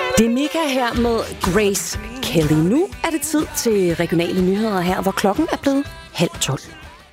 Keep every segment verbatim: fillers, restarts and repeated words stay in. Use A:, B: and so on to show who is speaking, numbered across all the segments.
A: Det er Mika her med Grace Kelly. Nu er det tid til regionale nyheder her, hvor klokken er blevet halv tolv.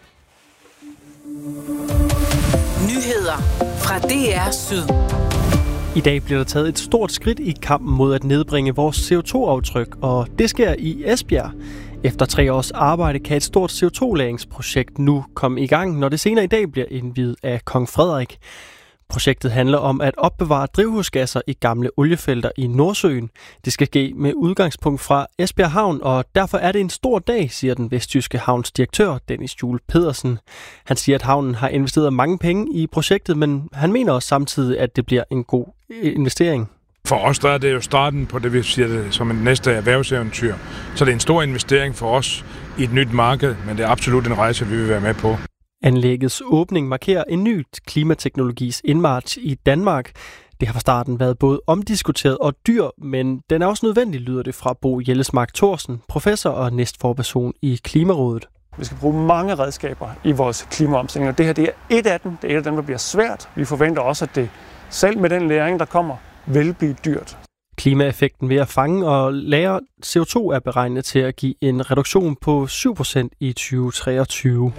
B: Nyheder fra D R Syd.
C: I dag bliver der taget et stort skridt i kampen mod at nedbringe vores C O to aftryk, og det sker i Esbjerg. Efter tre års arbejde kan et stort C O to lagringsprojekt nu komme i gang, når det senere i dag bliver indviet af Kong Frederik. Projektet handler om at opbevare drivhusgasser i gamle oliefelter i Nordsøen. Det skal ske med udgangspunkt fra Esbjerg Havn, og derfor er det en stor dag, siger den vestjyske havns direktør Dennis Juel Pedersen. Han siger, at havnen har investeret mange penge i projektet, men han mener også samtidig, at det bliver en god investering.
D: For os der er det jo starten på det, vi siger det, som en næste erhvervseventyr. Så det er en stor investering for os i et nyt marked, men det er absolut en rejse, vi vil være med på.
C: Anlæggets åbning markerer en ny klimateknologis indmarch i Danmark. Det har fra starten været både omdiskuteret og dyr, men den er også nødvendig, lyder det fra Bo Jellesmark Thorsen, professor og næstforperson i Klimarådet.
E: Vi skal bruge mange redskaber i vores klimaomstilling, og det her det er et af dem. Det er et af dem, der bliver svært. Vi forventer også, at det selv med den læring, der kommer, vil blive dyrt.
C: Klimaeffekten ved at fange og lagre C O to er beregnet til at give en reduktion på syv procent i tyve treogtyve.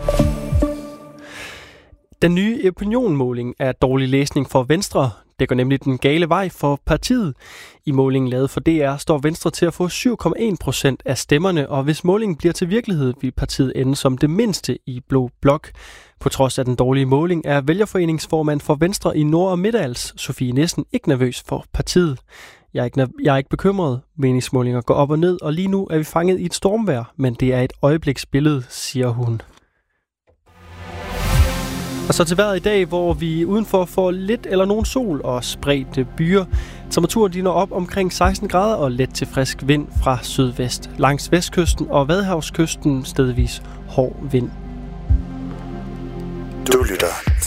C: Den nye opinionmåling er dårlig læsning for Venstre. Det går nemlig den gale vej for partiet. I målingen lavet for D R står Venstre til at få syv komma en procent af stemmerne, og hvis målingen bliver til virkelighed, vil partiet ende som det mindste i Blå Blok. På trods af den dårlige måling er vælgerforeningsformand for Venstre i Nord- og Midtals, Sofie Nissen, ikke nervøs for partiet. Jeg er, ikke, jeg er ikke bekymret. Meningsmålinger går op og ned, og lige nu er vi fanget i et stormvejr, men det er et øjebliksbillede, siger hun. Og så til vejret i dag, hvor vi udenfor får lidt eller nogen sol og spredte byer. Temperaturen de når op omkring seksten grader og let til frisk vind fra sydvest. Langs vestkysten og Vadehavskysten stedvis hård vind.
F: Du lytter